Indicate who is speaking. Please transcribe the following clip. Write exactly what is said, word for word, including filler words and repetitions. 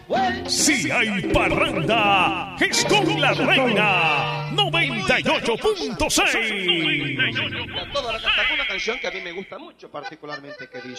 Speaker 1: Si hay parranda, es con la reina noventa y ocho punto seis.
Speaker 2: Toda la canta con una canción que a mí me gusta mucho, particularmente, que dice...